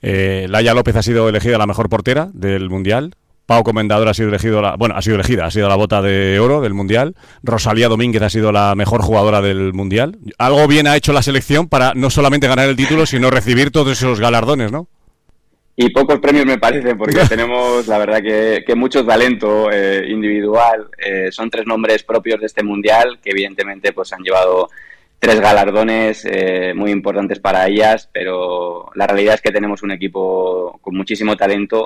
Laia López ha sido elegida la mejor portera del Mundial. Pau Comendador ha sido elegida, ha sido la bota de oro del Mundial. Rosalía Domínguez ha sido la mejor jugadora del Mundial. Algo bien ha hecho la selección para no solamente ganar el título, sino recibir todos esos galardones, ¿no? Y pocos premios me parecen, porque tenemos, la verdad, que mucho talento individual. Son 3 nombres propios de este Mundial, que evidentemente pues han llevado 3 galardones muy importantes para ellas, pero la realidad es que tenemos un equipo con muchísimo talento